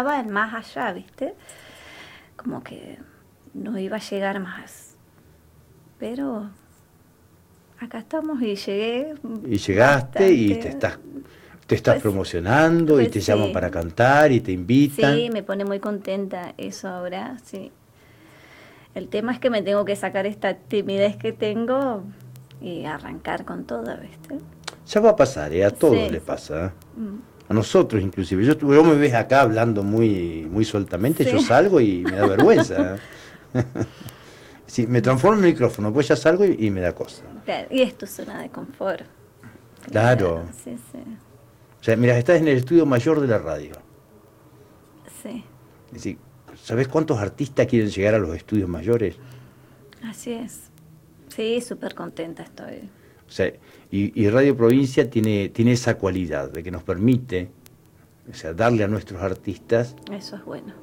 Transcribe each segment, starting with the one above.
en más allá, ¿viste? Como que no iba a llegar más. Pero acá estamos y llegué. Y llegaste y te estás Pues, promocionando y pues te llaman sí. para cantar y te invitan. Sí, me pone muy contenta eso ahora, sí. El tema es que me tengo que sacar esta timidez que tengo y arrancar con todo, ¿viste? Ya va a pasar, a todos Sí. les pasa. Mm. A nosotros inclusive. Yo me ves acá hablando muy sueltamente, Sí. yo salgo y me da vergüenza. Sí, me transformo en micrófono, pues ya salgo y me da cosa. Claro, y es tu zona de confort. Claro. Sí, sí, O sea, mira, estás en el estudio mayor de la radio. sí. Es decir, ¿sabés cuántos artistas quieren llegar a los estudios mayores? Así es. Sí, súper contenta estoy. O sea, y Radio Provincia tiene esa cualidad de que nos permite, o sea, darle a nuestros artistas Eso es bueno.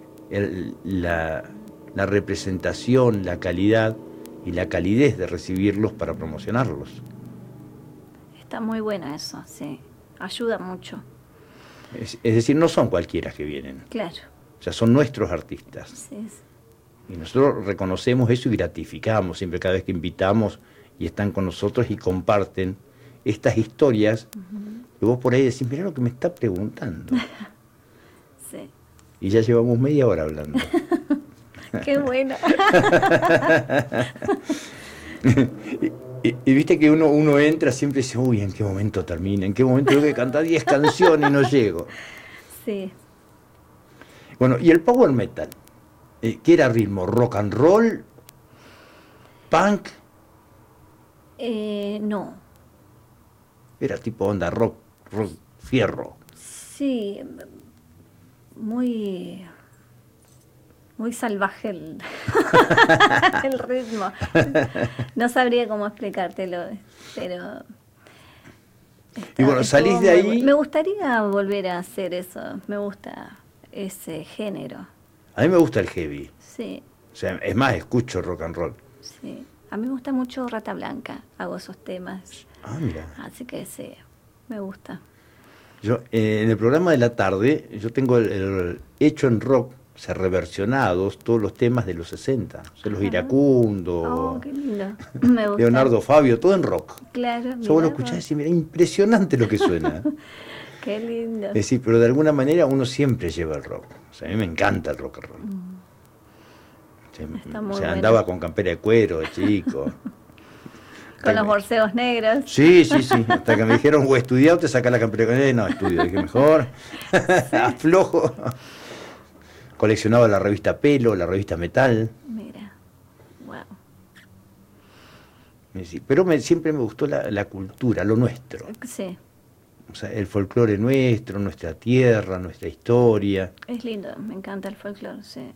la representación, la calidad y la calidez de recibirlos para promocionarlos. Está muy bueno eso, sí. Ayuda mucho. Es decir, no son cualquiera que vienen. Claro. O sea, son nuestros artistas. Sí. Y nosotros reconocemos eso y gratificamos siempre cada vez que invitamos y están con nosotros y comparten estas historias. Y vos por ahí decís, mirá lo que me está preguntando. Sí. Y ya llevamos media hora hablando. Qué bueno. Y viste que uno entra siempre y dice, uy, ¿en qué momento termina? ¿En qué momento tengo que cantar 10 canciones y no llego? Sí. Bueno, y el power metal, ¿qué era ritmo? ¿Rock and roll? ¿Punk? No. Era tipo onda rock fierro. Sí, muy salvaje el ritmo. No sabría cómo explicártelo, pero Y bueno, salís de ahí. Me gustaría volver a hacer eso. Me gusta ese género. A mí me gusta el heavy. Sí. O sea, es más, escucho rock and roll. Sí. A mí me gusta mucho Rata Blanca. Hago esos temas. Ah, mira. Así que sí, me gusta. Yo, en el programa de la tarde, yo tengo el hecho en rock, o sea, reversionados todos los temas de los 60. O sea, los Iracundo, Oh, qué lindo. Me gusta. Leonardo Fabio, todo en rock. Claro. Yo vos lo escuchás y decís, mira, impresionante lo que suena. Qué lindo. Es decir, pero de alguna manera uno siempre lleva el rock. O sea, a mí me encanta el rock and roll. Está muy o sea, bueno. andaba con campera de cuero de chico. Con los borseos negros. Sí. Hasta que me dijeron, o estudiá o te saca la campera de cuero. No, estudio. Dije, mejor. Aflojo. Coleccionaba la revista Pelo, la revista Metal. Mira. Wow. Pero siempre me gustó la cultura, lo nuestro. Sí. O sea, el folclore nuestro, nuestra tierra, nuestra historia. Es lindo, me encanta el folclore, sí.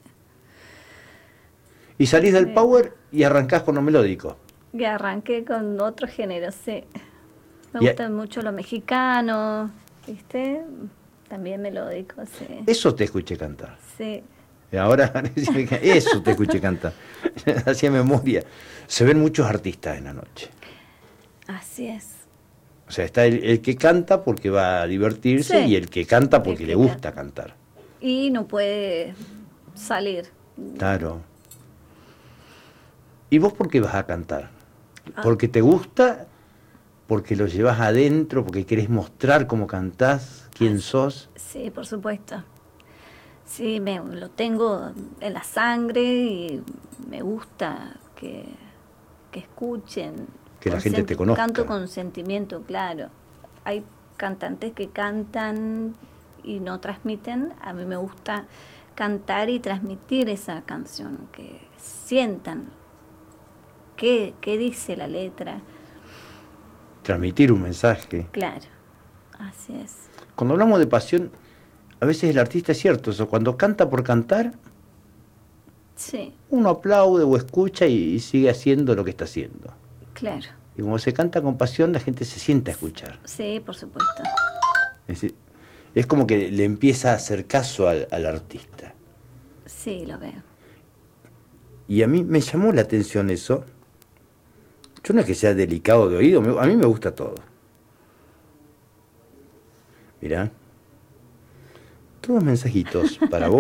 Y salís del power y arrancás con lo melódico. Y arranqué con otro género, sí. Me Y gusta mucho lo mexicano, ¿viste? También melódico, sí. Eso te escuché cantar. Sí. Y ahora, eso te escuché cantar. Hacía memoria. Se ven muchos artistas en la noche. Así es. O sea, está el que canta porque va a divertirse Sí. y el que canta porque El le que gusta cantar. Y no puede salir. Claro. ¿Y vos por qué vas a cantar? ¿Porque te gusta? ¿Porque lo llevas adentro? ¿Porque querés mostrar cómo cantás? ¿Quién sos? Sí, por supuesto. Sí, lo tengo en la sangre y me gusta que escuchen. Que la gente te conozca. Canto con sentimiento, claro. Hay cantantes que cantan y no transmiten. A mí me gusta cantar y transmitir esa canción, que sientan qué dice la letra. Transmitir un mensaje. Claro, así es. Cuando hablamos de pasión, a veces el artista es cierto, eso, cuando canta por cantar, Sí, uno aplaude o escucha y sigue haciendo lo que está haciendo. claro. Y como se canta con pasión, la gente se sienta a escuchar. Sí, por supuesto. Es decir, es como que le empieza a hacer caso al artista. Sí, lo veo. Y a mí me llamó la atención eso. Yo no es que sea delicado de oído, a mí me gusta todo. Mirá. Todos mensajitos para vos.